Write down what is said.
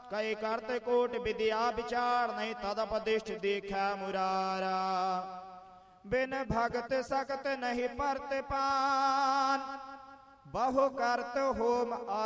कई करत कोट विद्या विचार, नहीं तदपदिष्ट देखा मुरारा। बिन भगत सकत नहीं परत पान, बहु करत होम